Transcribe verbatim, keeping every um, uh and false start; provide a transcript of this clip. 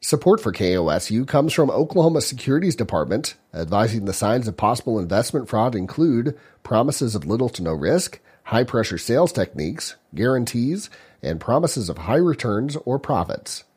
Support for K O S U comes from Oklahoma Securities Department, advising the signs of possible investment fraud include promises of little to no risk, high-pressure sales techniques, guarantees, and promises of high returns or profits.